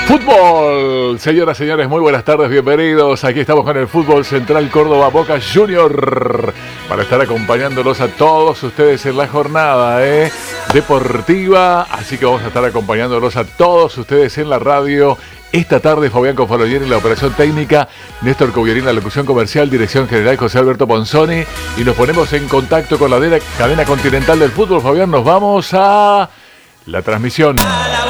Fútbol, señoras y señores, muy buenas tardes, bienvenidos. Aquí estamos con el Fútbol Central Córdoba Boca Junior para estar acompañándolos a todos ustedes en la jornada deportiva. Así que vamos a estar acompañándolos a todos ustedes en la radio. Esta tarde Fabián Confalonieri en la operación técnica, Néstor Coviarín en la locución comercial, dirección general José Alberto Ponzoni. Y nos ponemos en contacto con la cadena continental del fútbol. Fabián, nos vamos a la transmisión.